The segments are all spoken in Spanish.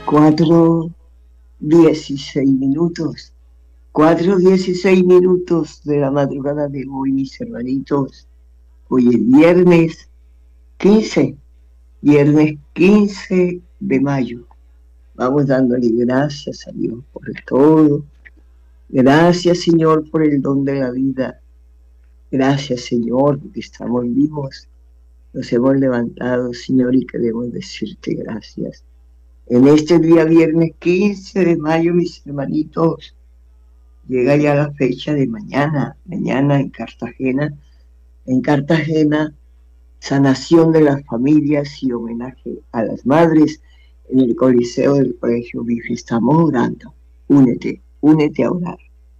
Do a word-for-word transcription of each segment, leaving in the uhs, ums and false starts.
Cuatro dieciséis minutos. Cuatro dieciséis minutos de la madrugada de hoy, mis hermanitos. Hoy es viernes quince, viernes quince de mayo. Vamos dándole gracias a Dios por todo. Gracias, Señor, por el don de la vida. Gracias, Señor, porque estamos vivos. Nos hemos levantado, Señor, y queremos decirte gracias. En este día viernes quince de mayo, mis hermanitos, llega ya la fecha de mañana, mañana en Cartagena, en Cartagena, sanación de las familias y homenaje a las madres en el Coliseo del Colegio B I F. Estamos orando, únete, únete a orar,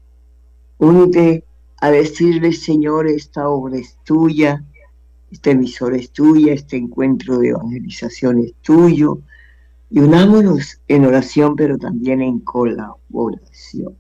únete a decirle, Señor, esta obra es tuya, esta emisora es tuya, este encuentro de evangelización es tuyo, y unámonos en oración, pero también en colaboración.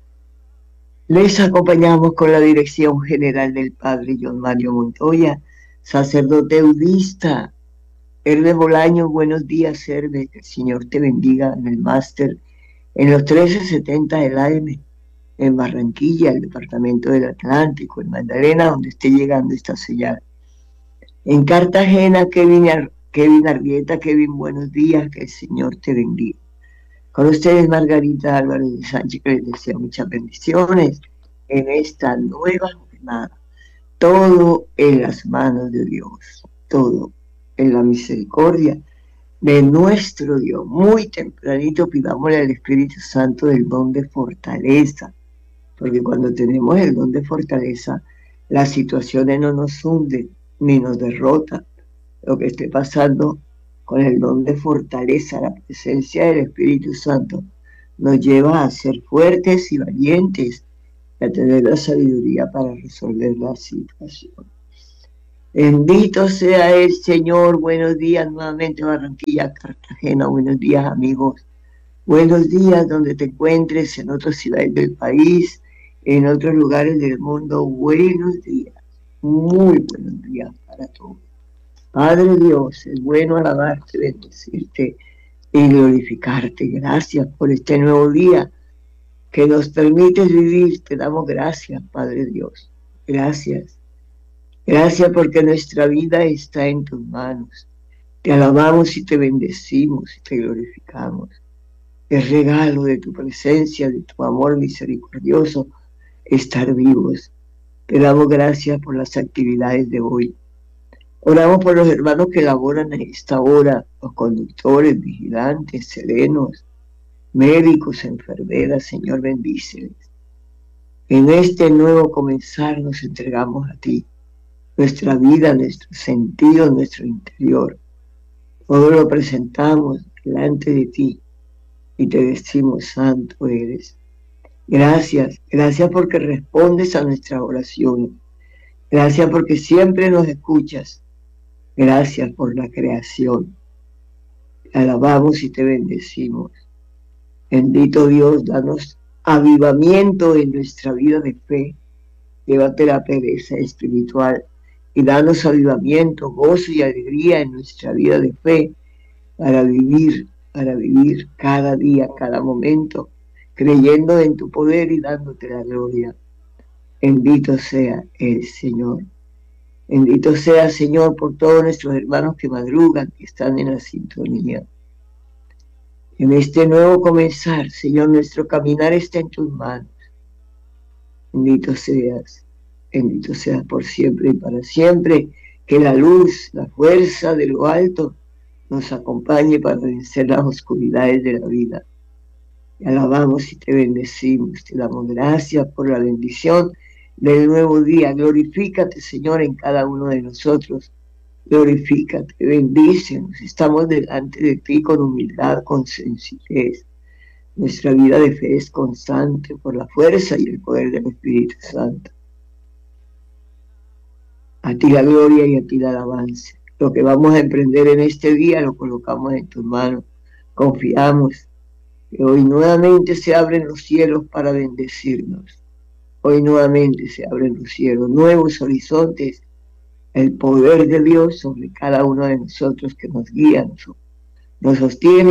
Les acompañamos con la dirección general del Padre John Mario Montoya, sacerdote budista. Hermes Bolaño, buenos días, Hermes, que el Señor te bendiga en el máster, en los trece setenta del A M, en Barranquilla, el departamento del Atlántico, en Magdalena, donde esté llegando esta señal. En Cartagena, Kevin, Ar Kevin Arrieta, Kevin, buenos días, que el Señor te bendiga. Con ustedes, Margarita Álvarez de Sánchez, que les desea muchas bendiciones en esta nueva jornada. Todo en las manos de Dios, todo en la misericordia de nuestro Dios. Muy tempranito pidámosle al Espíritu Santo el don de fortaleza, porque cuando tenemos el don de fortaleza, las situaciones no nos hunden ni nos derrotan. Lo que esté pasando con el don de fortaleza, la presencia del Espíritu Santo, nos lleva a ser fuertes y valientes, y a tener la sabiduría para resolver la situación. Bendito sea el Señor. Buenos días nuevamente, Barranquilla, Cartagena. Buenos días, amigos. Buenos días donde te encuentres, en otras ciudades del país, en otros lugares del mundo. Buenos días. Muy buenos días para todos. Padre Dios, es bueno alabarte, bendecirte y glorificarte. Gracias por este nuevo día que nos permites vivir. Te damos gracias, Padre Dios. Gracias. Gracias porque nuestra vida está en tus manos. Te alabamos y te bendecimos y te glorificamos. Es regalo de tu presencia, de tu amor misericordioso, estar vivos. Te damos gracias por las actividades de hoy. Oramos por los hermanos que laboran en esta hora, los conductores, vigilantes, serenos, médicos, enfermeras. Señor, bendíceles. En este nuevo comenzar nos entregamos a ti, nuestra vida, nuestro sentido, nuestro interior. Todo lo presentamos delante de ti y te decimos, santo eres. Gracias, gracias porque respondes a nuestras oraciones. Gracias porque siempre nos escuchas. Gracias por la creación. Te alabamos y te bendecimos. Bendito Dios, danos avivamiento en nuestra vida de fe. Llévate la pereza espiritual y danos avivamiento, gozo y alegría en nuestra vida de fe para vivir, para vivir cada día, cada momento, creyendo en tu poder y dándote la gloria. Bendito sea el Señor. Bendito sea, Señor, por todos nuestros hermanos que madrugan, que están en la sintonía. En este nuevo comenzar, Señor, nuestro caminar está en tus manos. Bendito seas, bendito seas por siempre y para siempre. Que la luz, la fuerza de lo alto nos acompañe para vencer las oscuridades de la vida. Te alabamos y te bendecimos, te damos gracias por la bendición del nuevo día. Glorifícate, Señor, en cada uno de nosotros. Glorifícate, bendícenos. Estamos delante de ti con humildad, con sencillez. Nuestra vida de fe es constante por la fuerza y el poder del Espíritu Santo. A ti la gloria y a ti la alabanza. Lo que vamos a emprender en este día lo colocamos en tus manos. Confiamos que hoy nuevamente se abren los cielos para bendecirnos. Hoy nuevamente se abren los cielos, nuevos horizontes, el poder de Dios sobre cada uno de nosotros que nos guía, nos, nos sostiene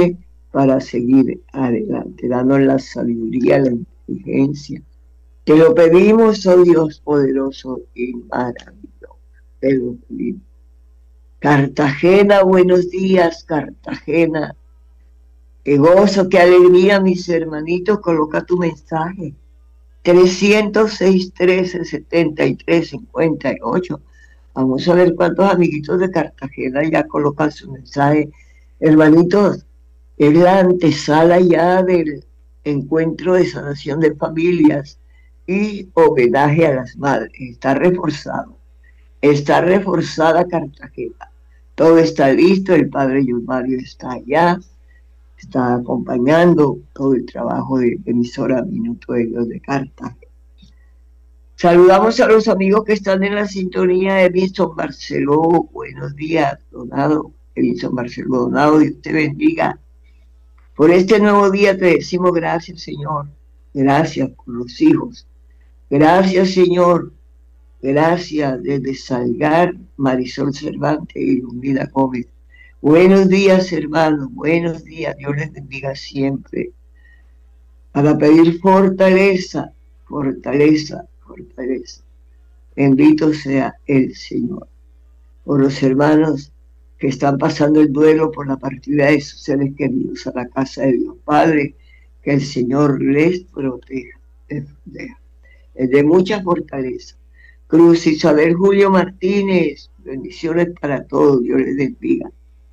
para seguir adelante, danos la sabiduría, la inteligencia. Te lo pedimos, oh Dios poderoso y maravilloso. Te lo pedimos. Cartagena, buenos días, Cartagena. Qué gozo, qué alegría, mis hermanitos. Coloca tu mensaje. trescientos seis, trece, setenta y tres, cincuenta y ocho. Vamos a ver cuántos amiguitos de Cartagena ya colocan su mensaje. Hermanitos, es la antesala ya del encuentro de sanación de familias y homenaje a las madres. Está reforzado, está reforzada Cartagena. Todo está listo, el padre Yulmario está allá, está acompañando todo el trabajo de emisora Minuto de Dios de Cartagena. Saludamos a los amigos que están en la sintonía de Edison Barceló. Buenos días, Donado. Edison Barceló, Donado, Dios te bendiga. Por este nuevo día te decimos gracias, Señor. Gracias por los hijos. Gracias, Señor. Gracias desde Salgar, Marisol Cervantes y Lumina Gómez. Buenos días, hermanos. Buenos días. Dios les bendiga siempre. Para pedir fortaleza, fortaleza, fortaleza. Bendito sea el Señor. Por los hermanos que están pasando el duelo por la partida de sus seres queridos a la casa de Dios Padre, que el Señor les proteja, les proteja. Es de mucha fortaleza. Cruz Isabel Julio Martínez, bendiciones para todos, Dios les bendiga.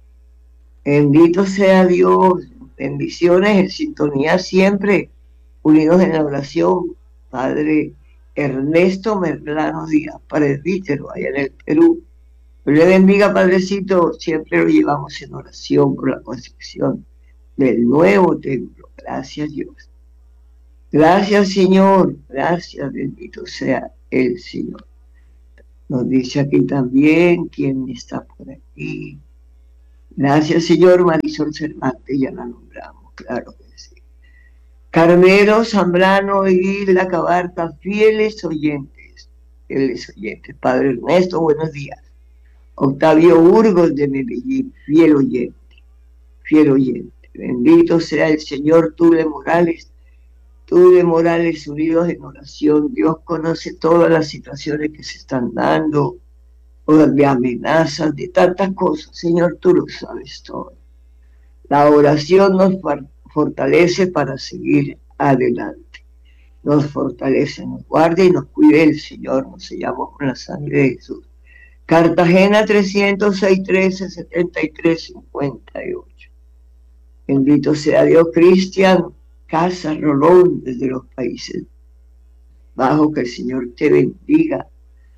Bendito sea Dios, bendiciones en sintonía siempre, unidos en la oración. Padre Ernesto Merlano Díaz, presbítero, allá en el Perú. Dios le bendiga, Padrecito, siempre lo llevamos en oración por la construcción del nuevo templo. Gracias, Dios. Gracias, Señor. Gracias, bendito sea el Señor. Nos dice aquí también quién está por aquí. Gracias, Señor. Marisol Cervantes, ya la nombramos, claro que sí. Carmelo Zambrano y La Cabarta, fieles oyentes, fieles oyentes. Padre Ernesto, buenos días. Octavio Burgos de Medellín, fiel oyente, fiel oyente. Bendito sea el Señor, tú de Morales, tú de Morales, unidos en oración. Dios conoce todas las situaciones que se están dando, todas de amenazas, de tantas cosas. Señor, tú lo sabes todo. La oración nos fortalece para seguir adelante. Nos fortalece, nos guarda y nos cuide el Señor. Nos sellamos con la sangre de Jesús. Cartagena trescientos seis, trece, setenta y tres, cincuenta y ocho. Bendito sea Dios. Cristian Casa Rolón, desde los Países Bajos, que el Señor te bendiga.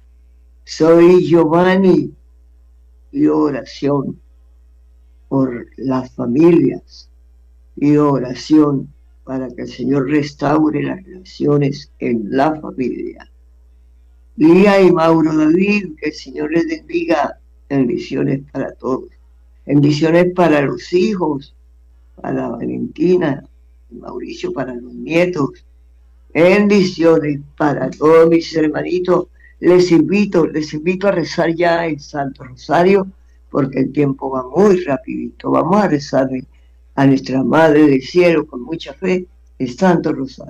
Soy Giovanni, y oración por las familias y oración para que el Señor restaure las relaciones en la familia. Lía y Mauro David, que el Señor les bendiga. Bendiciones para todos. Bendiciones para los hijos, para Valentina, Mauricio, para los nietos. Bendiciones para todos mis hermanitos. Les invito, les invito a rezar ya el Santo Rosario, porque el tiempo va muy rapidito. Vamos a rezarle a nuestra Madre del Cielo con mucha fe el Santo Rosario.